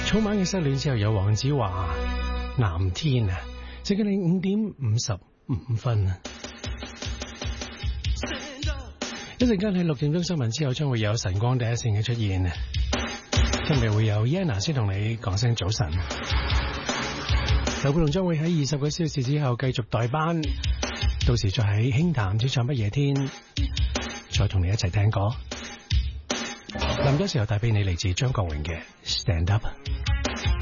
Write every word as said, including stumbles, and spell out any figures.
草蜢嘅失戀之後有黃子華藍天啊，即係你五點五十五分啊！一陣間喺六點鐘新聞之後將會有晨光第一線嘅出現啊！今日會有 Yana 先同你講聲早晨。劉佩龍將會喺二十個小時之後繼續代班，到時再喺輕談主唱不夜天，再同你一齊聽歌。臨咗時候帶俾你嚟自張國榮嘅 Stand Up。